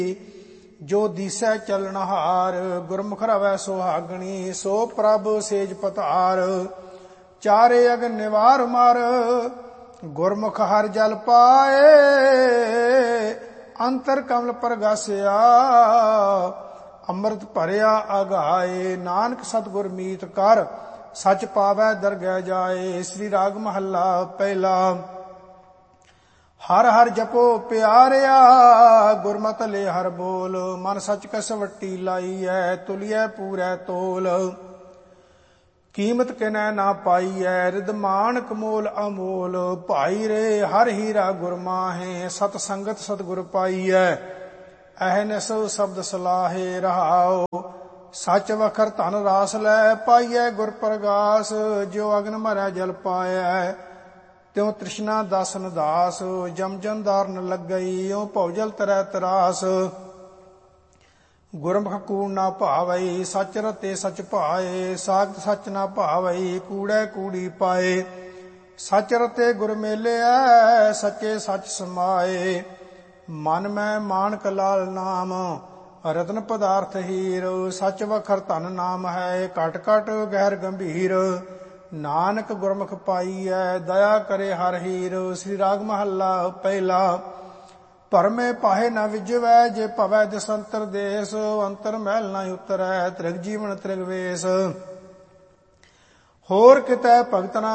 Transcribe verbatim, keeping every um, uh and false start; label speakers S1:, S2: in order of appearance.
S1: ਜੋ ਦੀਸੈ ਚਲਨਹਾਰ। ਗੁਰਮੁਖ ਰਵੈ ਸੁਹਾਗਣੀ ਸੋ ਪ੍ਰਭ ਸੇਜ ਪਤਾਰ। ਚਾਰੇ ਅਗਨ ਨਿਵਾਰ ਮਰ ਗੁਰਮੁਖ ਹਰ ਜਲ ਪਾਏ। ਅੰਤਰ ਕਮਲ ਪ੍ਰਗਾਸਿਆ ਅੰਮ੍ਰਿਤ ਭਰਿਆ ਅਗਾਏ। ਨਾਨਕ ਸਤਿਗੁਰ ਮੀਤ ਕਰ ਸਚ ਪਾਵੈ ਦਰਗਹਿ ਜਾਏ। ਸ੍ਰੀ ਰਾਗ ਮਹੱਲਾ ਪਹਿਲਾ। ਹਰ ਹਰ ਜਪੋ ਪਿਆਰਿਆ ਗੁਰਮਤਿ ਲੈ ਹਰ ਬੋਲ। ਮਨ ਸਚ ਕਸ ਵੱਟੀ ਲਾਈਐ ਤੁਲਿਐ ਪੂਰੈ ਤੋਲ। ਕੀਮਤ ਕਿਨੈ ਨਾ ਪਾਈਐ ਰਿਦ ਮਾਣਕ ਮੋਲ ਅਮੋਲ। ਭਾਈ ਰੇ ਹਰ ਹੀਰਾ ਗੁਰ ਮਾਹੇ ਸਤ ਸੰਗਤ ਸਤਿਗੁਰ ਪਾਈਐ। ਅਹਨਿਸ ਸ਼ਬਦ ਸਲਾਹੇ ਰਹਾਉ ਸਚ ਵਖਰ ਧਨ ਰਾਸ ਲੈ। ਪਾਈਐ ਗੁਰ ਪ੍ਰਗਾਸ ਜਿਉ ਅਗਨ ਮਰੈ ਜਲ ਪਾਇਐ। ਤਿਉ ਤ੍ਰਿਸ਼ਨਾ ਦਾਸਨ ਦਾਸ ਜਮ ਜਨ ਦਾਰਨ ਲੱਗਈ। ਓ ਭਉਜਲ ਤਰੈ ਤਰਾਸ ਗੁਰਮੁਖ ਕੂੜ ਨਾ ਭਾਵਈ। ਸਚ ਰਤੇ ਸਚ ਭਾਏ ਸਾਖਤ ਸਚ ਨਾ ਭਾਵਈ। ਕੂੜੈ ਕੂੜੀ ਪਾਏ ਸਚ ਰਤੇ ਗੁਰ ਮੇਲਿਐ। ਸੱਚੇ ਸਚ ਸਮਾਏ ਮਨ ਮੈਂ ਮਾਨਕ ਲਾਲ ਨਾਮ ਰਤਨ ਪਦਾਰਥ ਹੀਰ। ਸਚ ਵਖਰ ਧਨ ਨਾਮ ਹੈ ਘਟ ਘਟ ਗਹਿਰ ਗੰਭੀਰ। ਨਾਨਕ ਗੁਰਮੁਖ ਪਾਈਐ ਦਇਆ ਕਰੇ ਹਰ ਹੀਰ। ਸ੍ਰੀ ਰਾਗ ਮਹੱਲਾ ਪਹਿਲਾ। ਭਰਮੇ ਪਾਹੇ ਨ ਵਿਜਵੈ ਜੇ ਭਵੈ ਦਿਸੰਤਰ ਦੇਸ। ਅੰਤਰ ਮਹਿਲ ਨ ਉਤਰੈ ਤ੍ਰਿਗ ਜੀਵਨ ਤ੍ਰਿਗ ਵੇਸ। ਹੋਰ ਕਿਤੈ ਭਗਤ ਨਾ